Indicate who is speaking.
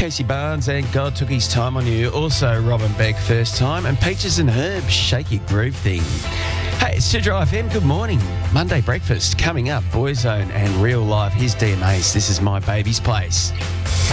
Speaker 1: Casey Barnes and God Took His Time on You. Also Robin Beck, First Time. And Peaches and Herb, Shake Your Groove Thing. Hey, it's Sidra FM. Good morning. Monday breakfast coming up. Boyzone and Real Life. Here's DMAs. This is My Baby's Place.